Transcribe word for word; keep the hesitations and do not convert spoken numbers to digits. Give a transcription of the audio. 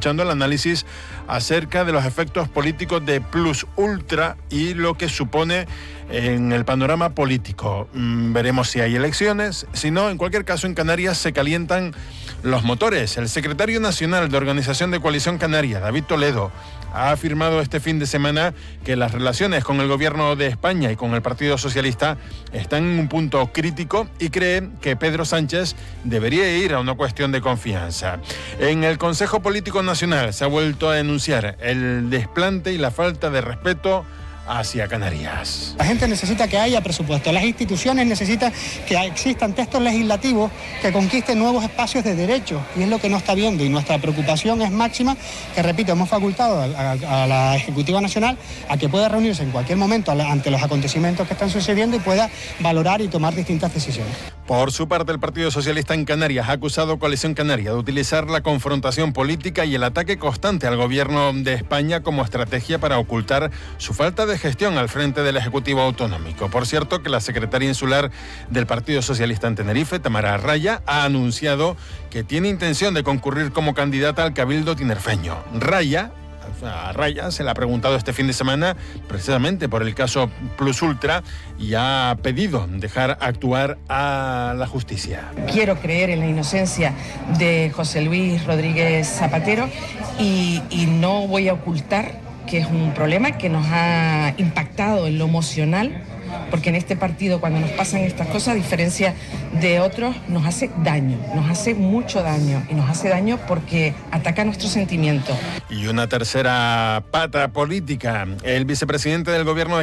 escuchando el análisis acerca de los efectos políticos de Plus Ultra y lo que supone en el panorama político. Mm, veremos si hay elecciones. Si no, en cualquier caso, en Canarias se calientan los motores. El secretario nacional de Organización de Coalición Canaria, David Toledo, ha afirmado este fin de semana que las relaciones con el gobierno de España y con el Partido Socialista están en un punto crítico y cree que Pedro Sánchez debería ir a una cuestión de confianza. En el Consejo Político Nacional se ha vuelto a denunciar el desplante y la falta de respeto hacia Canarias. La gente necesita que haya presupuesto, las instituciones necesitan que existan textos legislativos que conquisten nuevos espacios de derecho, y es lo que no está viendo, y nuestra preocupación es máxima, que repito, hemos facultado a, a, a la Ejecutiva Nacional a que pueda reunirse en cualquier momento ante los acontecimientos que están sucediendo y pueda valorar y tomar distintas decisiones. Por su parte, el Partido Socialista en Canarias ha acusado a Coalición Canaria de utilizar la confrontación política y el ataque constante al gobierno de España como estrategia para ocultar su falta de gestión al frente del Ejecutivo Autonómico. Por cierto, que la secretaria insular del Partido Socialista en Tenerife, Tamara Raya, ha anunciado que tiene intención de concurrir como candidata al Cabildo tinerfeño. Raya, a Raya se le ha preguntado este fin de semana precisamente por el caso Plus Ultra y ha pedido dejar actuar a la justicia. Quiero creer en la inocencia de José Luis Rodríguez Zapatero y, y no voy a ocultar que es un problema que nos ha impactado en lo emocional, porque en este partido cuando nos pasan estas cosas, a diferencia de otros, nos hace daño, nos hace mucho daño, y nos hace daño porque ataca nuestros sentimientos. Y una tercera pata política, el vicepresidente del gobierno de